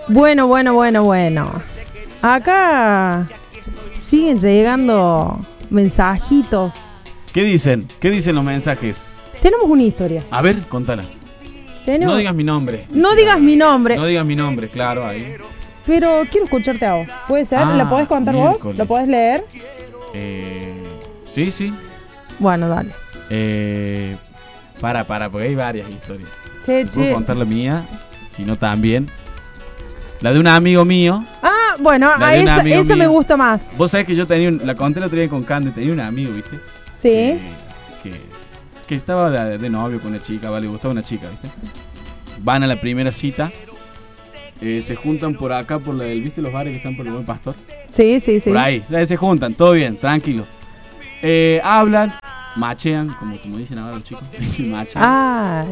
Bueno. Acá siguen llegando mensajitos. ¿Qué dicen? ¿Qué dicen los mensajes? Tenemos una historia. A ver, contala. No digas mi nombre. No digas mi nombre. No digas mi nombre, claro, ahí. Pero quiero escucharte a vos. ¿Puede ser? ¿La podés contar miércoles. vos? ¿La podés leer? Sí. Bueno, dale. Porque hay varias historias. Che. Puedo contar la mía, si no también. La de un amigo mío. Ah, bueno, a esa me gusta más. Vos sabés que yo la conté el otro día con Candy, tenía un amigo, ¿viste? Sí. Que estaba de novio con una chica, le gustaba una chica, ¿viste? Van a la primera cita, se juntan por acá, ¿viste los bares que están por el Buen Pastor? Sí. Por ahí, se juntan, todo bien, tranquilo. Hablan, machean, como dicen ahora los chicos, machean.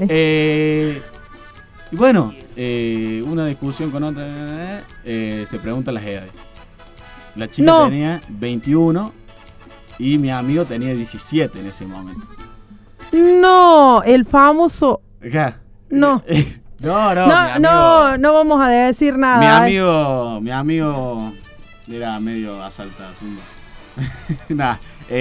Y bueno, una discusión con otra, se preguntan las edades. La chica tenía 21 y mi amigo tenía 17 en ese momento. No, el famoso... Acá. No. No vamos a decir nada. Mi amigo era medio asaltatumba. Nada.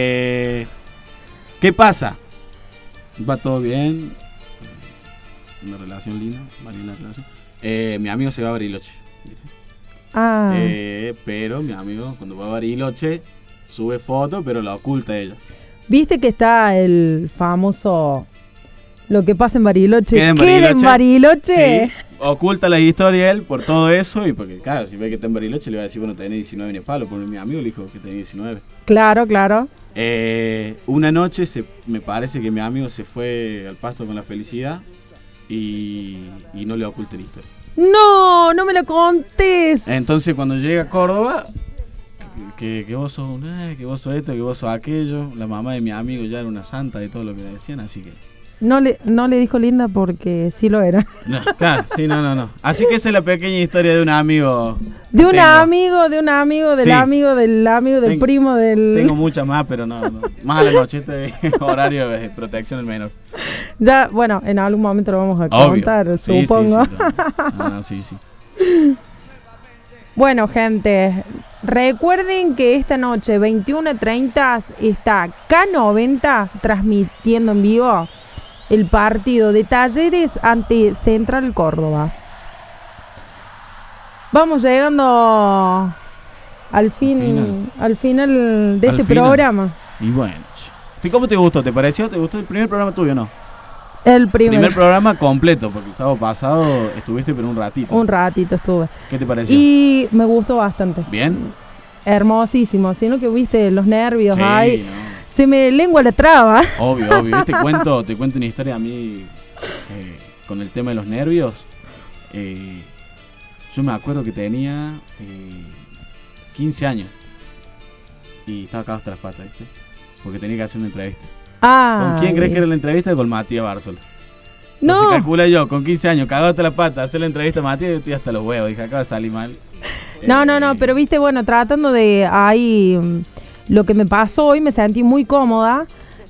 ¿Qué pasa? Va todo bien. Una relación linda, una relación. Mi amigo se va a Bariloche, ¿viste? Pero mi amigo cuando va a Bariloche sube fotos, pero la oculta ella. ¿Viste que está el famoso lo que pasa en Bariloche? ¿Queda en Bariloche? Sí, oculta la historia él por todo eso y porque claro, si ve que está en Bariloche le va a decir, bueno, tenés 19 ni palo, porque mi amigo le dijo que tenía 19. Claro. Una noche me parece que mi amigo se fue al pasto con la felicidad y no le oculté la historia. No me lo contés. Entonces cuando llega a Córdoba, que vos sos que vos sos esto, que vos sos aquello, la mamá de mi amigo ya era una santa de todo lo que le decían, así que... No le dijo linda porque sí lo era. No, claro, sí, no. Así que esa es la pequeña historia de un amigo. De un amigo, del amigo, del primo, del... Tengo muchas más, pero no. Más a la noche, este horario de protección del menor. Ya, bueno, en algún momento lo vamos a contar, supongo. Sí. Bueno, gente, recuerden que esta noche, 21:30, está K90 transmitiendo en vivo el partido de Talleres ante Central Córdoba. Vamos llegando al final de este programa. Y bueno, ¿cómo te gustó? ¿Te pareció? ¿Te gustó el primer programa tuyo o no? El primer programa completo, porque el sábado pasado estuviste pero un ratito. Un ratito estuve. ¿Qué te pareció? Y me gustó bastante. ¿Bien? Hermosísimo, sino que viste los nervios sí, ahí. No. Se me lengua la traba. Obvio. Te cuento una historia a mí con el tema de los nervios. Yo me acuerdo que tenía 15 años y estaba acá hasta las patas, ¿viste? Porque tenía que hacer una entrevista. ¿Con quién crees que era la entrevista? Con Matías Bárzola. No. Entonces calcula yo, con 15 años, cagado hasta la pata, hacer la entrevista a Matías y estoy hasta los huevos. Dije, acá va a salir mal. No, pero viste, bueno, tratando de ahí lo que me pasó hoy, me sentí muy cómoda.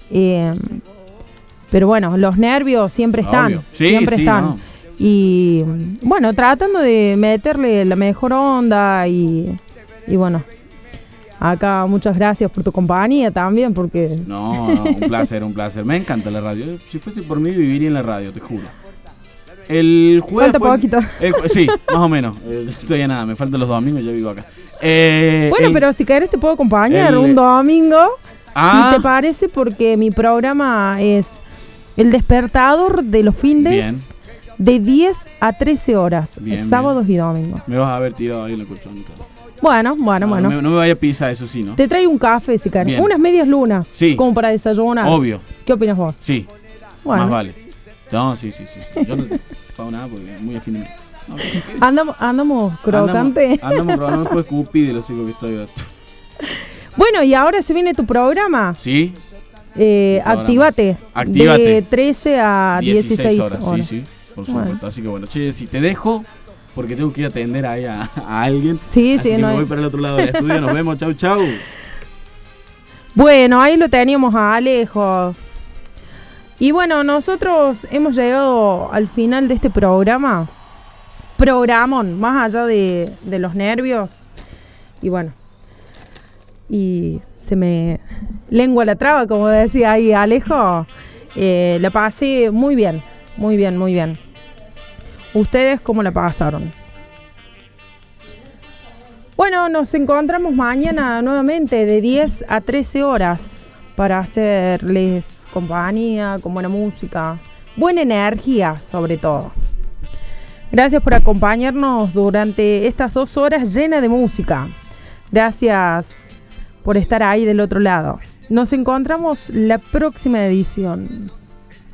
Pero bueno, los nervios siempre están. Siempre están. No. Y bueno, tratando de meterle la mejor onda y bueno. Acá muchas gracias por tu compañía también, porque... No, un placer. Me encanta la radio. Si fuese por mí, viviría en la radio, te juro. El jueves falta poquito. Sí, más o menos. Estoy a nada, me faltan los domingos, yo vivo acá. Pero si querés te puedo acompañar un domingo, si te parece, porque mi programa es El Despertador de los Findes, de 10 a 13 horas, sábados y domingos. Me vas a ver tirado ahí en la colchón. Bueno. No me vaya a pisar, eso sí, ¿no? Te traigo un café, si querés. Unas medias lunas. Sí. Como para desayunar. Obvio. ¿Qué opinas vos? Sí. Bueno. Más vale. No, sí. Yo no te pago nada porque es muy afín de mí. Andamos crocante. Andamos crocante, pues Cupi de los hijos que estoy. Bueno, y ahora se viene tu programa. Sí. Actívate. De 13 a 16 horas. Sí, por supuesto. Bueno. Así que bueno, che, si te dejo, porque tengo que ir a atender ahí a alguien. Sí, así que me voy para el otro lado del estudio. Nos vemos, chau. Bueno, ahí lo teníamos a Alejo. Y bueno, nosotros hemos llegado al final de este programa. programón, más allá de los nervios. Y bueno, y se me lengua la traba, como decía ahí Alejo. La pasé muy bien, muy bien, muy bien. ¿Ustedes cómo la pasaron? Bueno, nos encontramos mañana nuevamente de 10 a 13 horas para hacerles compañía, con buena música, buena energía sobre todo. Gracias por acompañarnos durante estas 2 horas llenas de música. Gracias por estar ahí del otro lado. Nos encontramos la próxima edición.